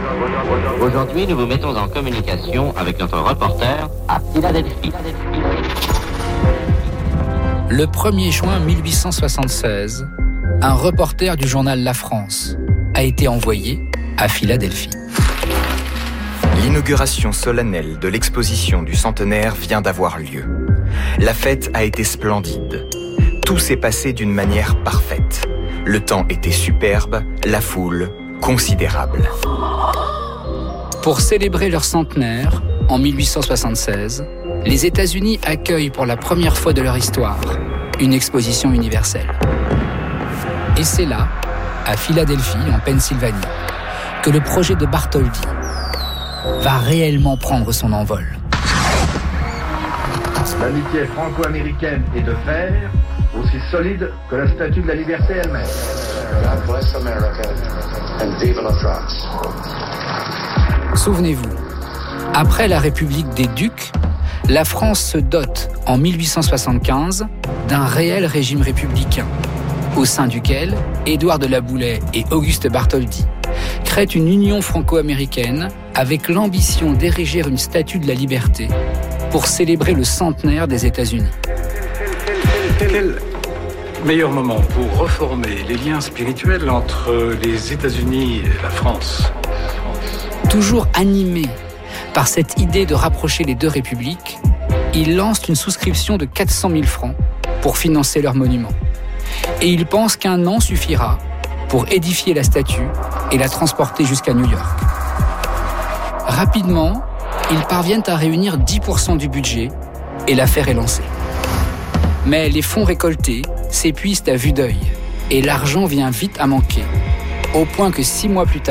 Aujourd'hui, nous vous mettons en communication avec notre reporter à Philadelphie. Le 1er juin 1876, un reporter du journal La France a été envoyé à Philadelphie. L'inauguration solennelle de l'exposition du centenaire vient d'avoir lieu. La fête a été splendide. Tout s'est passé d'une manière parfaite. Le temps était superbe, la foule considérable. Pour célébrer leur centenaire, en 1876, les États-Unis accueillent pour la première fois de leur histoire une exposition universelle. Et c'est là, à Philadelphie, en Pennsylvanie, que le projet de Bartholdi va réellement prendre son envol. L'amitié franco-américaine est de fer, aussi solide que la statue de la liberté elle-même. God bless America and vive la France. Souvenez-vous, après la République des Ducs, la France se dote, en 1875, d'un réel régime républicain, au sein duquel Édouard de La Boulaye et Auguste Bartholdi créent une union franco-américaine avec l'ambition d'ériger une statue de la liberté pour célébrer le centenaire des États-Unis. Quel meilleur moment pour reformer les liens spirituels entre les États-Unis et la France? Toujours animé par cette idée de rapprocher les deux républiques, ils lancent une souscription de 400 000 francs pour financer leur monument. Et ils pensent qu'1 an suffira pour édifier la statue et la transporter jusqu'à New York. Rapidement, ils parviennent à réunir 10% du budget et l'affaire est lancée. Mais les fonds récoltés s'épuisent à vue d'œil et l'argent vient vite à manquer, au point que 6 mois plus tard,